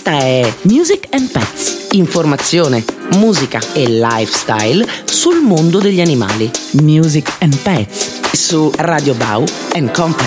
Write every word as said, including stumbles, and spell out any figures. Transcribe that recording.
Questa è Music and Pets, informazione, musica e lifestyle sul mondo degli animali. Music and Pets su Radio Bau and Company.